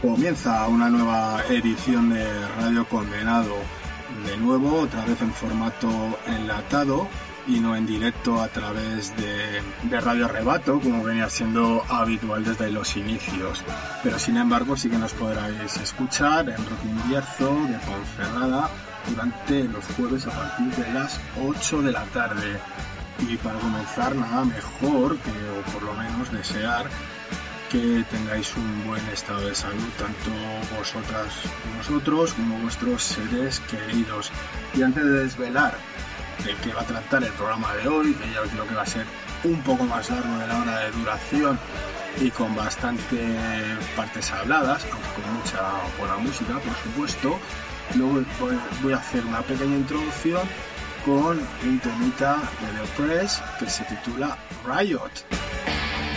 Comienza una nueva edición de Radio Condenado, de nuevo, otra vez en formato enlatado y no en directo a través de Radio Arrebato, como venía siendo habitual desde los inicios. Pero sin embargo sí que nos podréis escuchar en Rock Bierzo de Ponferrada durante los jueves a partir de las 8 de la tarde. Y para comenzar, nada mejor que, o por lo menos desear que tengáis un buen estado de salud, tanto vosotras y nosotros como vuestros seres queridos. Y antes de desvelar de qué va a tratar el programa de hoy, que ya os digo que va a ser un poco más largo de la hora de duración y con bastante partes habladas, aunque con mucha buena música, por supuesto, luego voy a hacer una pequeña introducción con un temita de The Press que se titula Riot.